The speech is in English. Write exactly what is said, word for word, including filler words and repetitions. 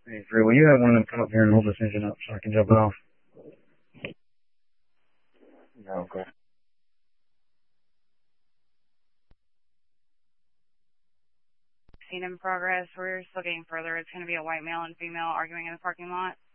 Hey, Drew, will you have one of them come up here and hold this engine up so I can jump it off? No, okay. Scene in progress. We're still getting further. It's going to be a white male and female arguing in the parking lot.